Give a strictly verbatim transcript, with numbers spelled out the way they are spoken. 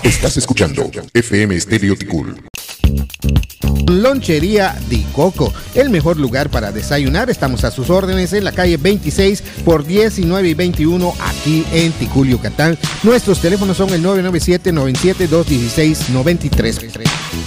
Estás escuchando F M Estéreo Ticul. Lonchería Di Coco, el mejor lugar para desayunar. Estamos a sus órdenes en la calle veintiséis por diecinueve y veintiuno aquí en Ticul, Yucatán. Nuestros teléfonos son el nueve nueve siete, nueve siete dos uno seis, nueve tres.